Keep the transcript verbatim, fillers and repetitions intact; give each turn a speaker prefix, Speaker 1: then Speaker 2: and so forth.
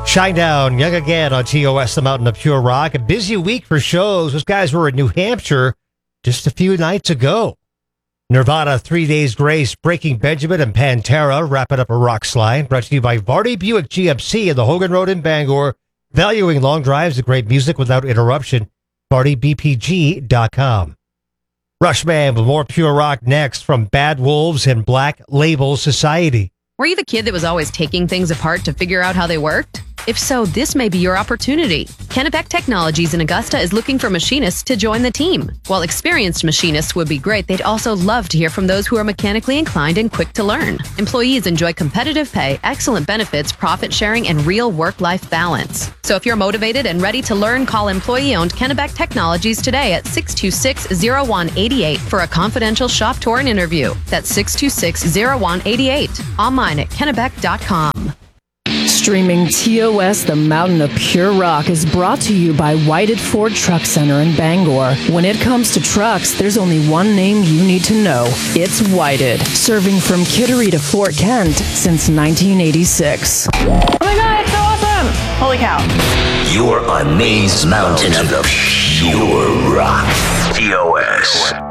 Speaker 1: Shinedown, Young Again on T O S, the Mountain of Pure Rock. A busy week for shows. Those guys were in New Hampshire just a few nights ago. Nirvana, Three Days Grace, Breaking Benjamin, and Pantera wrapping up a rock slide. Brought to you by Vardy Buick G M C and the Hogan Road in Bangor. Valuing long drives and great music without interruption. Vardy B P G dot com. Rushman with more Pure Rock next from Bad Wolves and Black Label Society.
Speaker 2: Were you the kid that was always taking things apart to figure out how they worked? If so, this may be your opportunity. Kennebec Technologies in Augusta is looking for machinists to join the team. While experienced machinists would be great, they'd also love to hear from those who are mechanically inclined and quick to learn. Employees enjoy competitive pay, excellent benefits, profit sharing, and real work-life balance. So if you're motivated and ready to learn, call employee-owned Kennebec Technologies today at six two six, zero one eight eight for a confidential shop tour and interview. That's six two six, zero one eight eight. Online at kennebec dot com.
Speaker 3: Streaming T O S, the Mountain of Pure Rock, is brought to you by Whited Ford Truck Center in Bangor. When it comes to trucks, there's only one name you need to know. It's Whited, serving from Kittery to Fort Kent since nineteen eighty-six.
Speaker 4: Oh my god, it's so awesome! Holy cow.
Speaker 5: You're on Maze Mountain of Pure Rock. T O S.